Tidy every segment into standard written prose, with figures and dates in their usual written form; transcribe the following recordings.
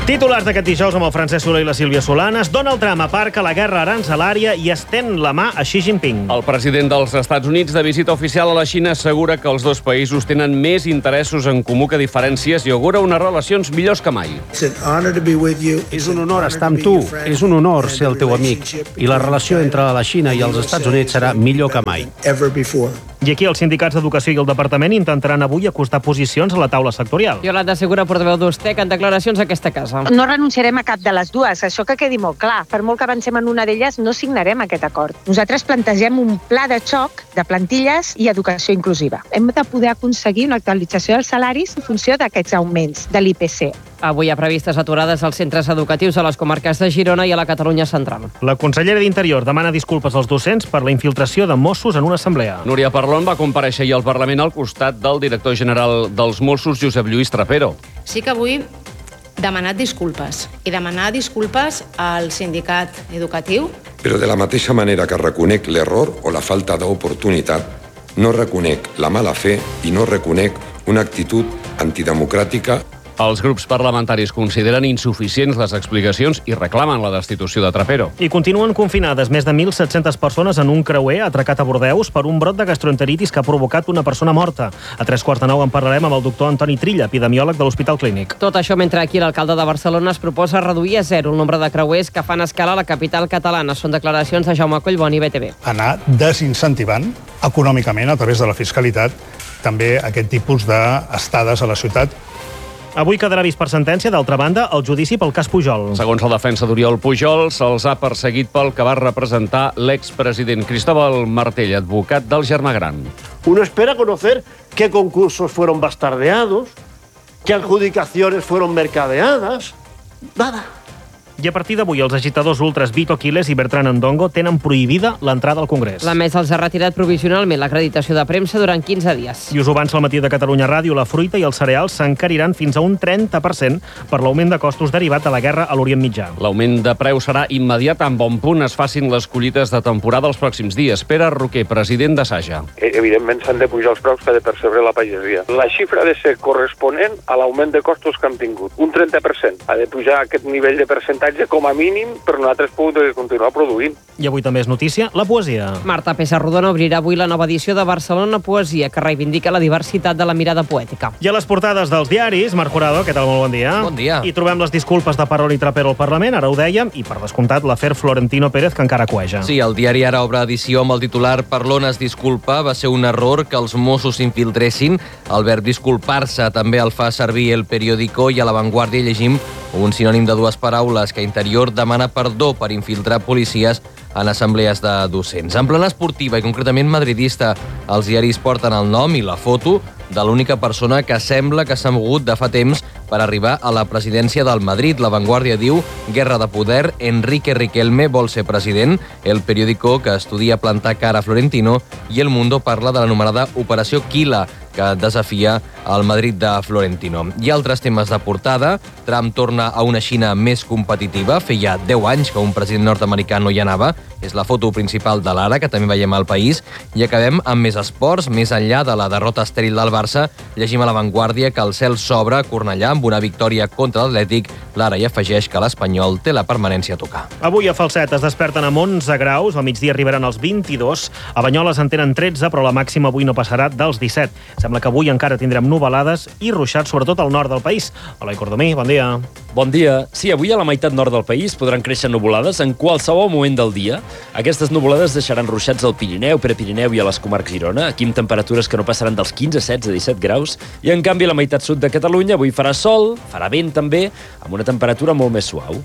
Titulars d'aquest dijous amb el Francesc Soler i la Sílvia Solanes. Donald Trump aparca la guerra aranzelària i estén la mà a Xi Jinping. El president dels Estats Units, de visita oficial a la Xina, assegura que els dos països tenen més interessos en comú que diferències i augura unes relacions millors que mai. És un honor estar amb tu, és un honor ser el teu amic. I la relació entre la Xina i els Estats Units serà millor que mai. I aquí els sindicats d'Educació i el Departament intentaran avui acostar posicions a la taula sectorial. Yolanda Segura, portaveu d'Ustec, en declaracions a aquesta casa. No renunciarem a cap de les dues, això que quedi molt clar. Per molt que avancem en una d'elles, no signarem aquest acord. Nosaltres plantegem un pla de xoc de plantilles i educació inclusiva. Hem de poder aconseguir una actualització dels salaris en funció d'aquests augments de l'IPC. Avui hi ha previstes aturades als centres educatius a les comarques de Girona i a la Catalunya central. La consellera d'Interior demana disculpes als docents per la infiltració de Mossos en una assemblea. Núria Parlon va comparèixer ahir al Parlament al costat del director general dels Mossos, Josep Lluís Trapero. Sí que vull demanar disculpes i demanar disculpes al sindicat educatiu. Però de la mateixa manera que reconec l'error o la falta d'oportunitat, no reconec la mala fe i no reconec una actitud antidemocràtica. Els grups parlamentaris consideren insuficients les explicacions i reclamen la destitució de Trapero. I continuen confinades més de 1.700 persones en un creuer atracat a Bordeus per un brot de gastroenteritis que ha provocat una persona morta. A 3:45 en parlarem amb el doctor Antoni Trilla, epidemiòleg de l'Hospital Clínic. Tot això mentre aquí l'alcalde de Barcelona es proposa reduir a 0 el nombre de creuers que fan escala a la capital catalana. Són declaracions de Jaume Collboni, BTV. Anar desincentivant econòmicament a través de la fiscalitat també aquest tipus d'estades a la ciutat. Avui quedarà vist per sentència, d'altra banda, el judici pel cas Pujol. Segons la defensa d'Oriol Pujol, se'ls ha perseguit pel que va representar l'expresident Cristóbal Martell, advocat del germà gran. Uno espera conocer qué concursos fueron bastardeados, qué adjudicaciones fueron mercadeadas. Nada. I a partir d'avui, els agitadors ultras Vito Quiles i Bertran Ndongo tenen prohibida l'entrada al Congrés. La mesa els ha retirat provisionalment l'acreditació de premsa durant 15 dies. I us ho avança al matí de Catalunya Ràdio, la fruita i els cereals s'encariran fins a un 30% per l'augment de costos derivat de la guerra a l'Orient Mitjà. L'augment de preu serà immediat en bon punt es facin les collites de temporada els pròxims dies. Pere Roquer, president de Saja. Evidentment s'han de pujar els preus que ha de percebre la pagesia. La xifra ha de ser corresponent a l'augment de costos que hem tingut. Un 30%. Ha de pujar aquest nivell de percentatge com a mínim per nosaltres poder continuar produint. I avui també és notícia la poesia. Marta Pessarrodona obrirà avui la nova edició de Barcelona Poesia, que reivindica la diversitat de la mirada poètica. I a les portades dels diaris, Marc Jurado, què tal? Molt bon dia. Bon dia. I trobem les disculpes de Parlon i Trapero al Parlament, ara ho dèiem, i per descomptat l'afer Florentino Pérez, que encara cueja. Sí, el diari Ara obre edició amb el titular Parlon es disculpa, va ser un error que els Mossos s'infiltressin. El verb disculpar-se també el fa servir El Periódico i a La Vanguardia llegim un sinònim de dues paraules, que Interior demana perdó per infiltrar policies en assemblees de docents. En plana esportiva i concretament madridista, els diaris porten el nom i la foto de l'única persona que sembla que s'ha mogut de fa temps per arribar a la presidència del Madrid. La Vanguardia diu guerra de poder, Enrique Riquelme vol ser president, El Periódico que estudia plantar cara a Florentino i El Mundo parla de l'anomenada Operació Quila, que desafia el Madrid de Florentino. I altres temes de portada. Trump torna a una Xina més competitiva. Feia 10 anys que un president nord-americà no hi anava. És la foto principal de l'Ara, que també veiem al País. I acabem amb més esports. Més enllà de la derrota estèril del Barça, llegim a La Vanguardia que el cel s'obre a Cornellà amb una victòria contra l'Atlètic. L'Ara hi afegeix que l'Espanyol té la permanència a tocar. Avui a Falset es desperten amb 11 graus, al migdia arribaran als 22, a Banyoles en tenen 13, però la màxima avui no passarà dels 17. Sembla que avui encara tindrem nuvolades i ruixats, sobretot al nord del país. Eloi Cordomí, bon dia. Bon dia. Sí, avui a la meitat nord del país podran créixer nuvolades en qualsevol moment del dia. Aquestes nuvolades deixaran ruixats al Pirineu, Prepirineu i a les comarques Girona, aquí amb temperatures que no passaran dels 15, 16, 17 graus. I en canvi a la meitat sud de Catalunya avui farà sol, farà vent també, amb una temperatura molt més suau.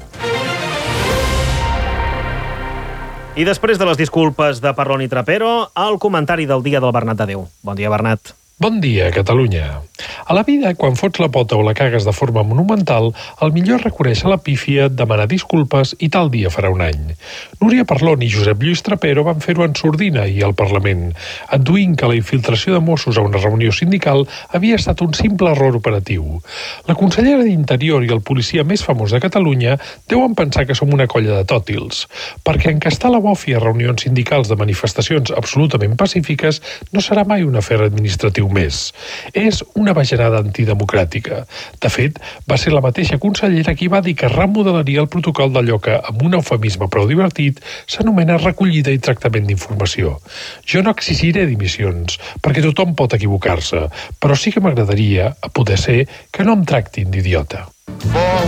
I després de les disculpes de Parlon i Trapero, el comentari del dia del Bernat de Déu. Bon dia, Bernat. Bon dia, Catalunya. A la vida, quan fots la pota o la cagues de forma monumental, el millor és reconèixer la pífia, demanar disculpes i tal dia farà un any. Núria Parlon i Josep Lluís Trapero van fer-ho en sordina i al Parlament, adduint que la infiltració de Mossos a una reunió sindical havia estat un simple error operatiu. La consellera d'Interior i el policia més famós de Catalunya deuen pensar que som una colla de tòtils, perquè encastar la bòfia a reunions sindicals de manifestacions absolutament pacífiques no serà mai un afer administratiu diu més. És una bajanada antidemocràtica. De fet, va ser la mateixa consellera qui va dir que remodelaria el protocol d'allò que, amb un eufemisme prou divertit, s'anomena recollida i tractament d'informació. Jo no exigiré dimissions, perquè tothom pot equivocar-se, però sí que m'agradaria, a poder ser, que no em tractin d'idiota.